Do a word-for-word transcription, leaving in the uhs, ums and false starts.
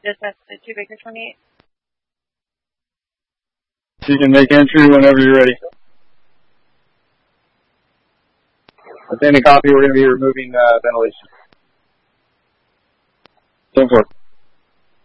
Dispatch to two Baker twenty-eight. You can make entry whenever you're ready. Within a copy, we're going to be removing uh, ventilation. ten four.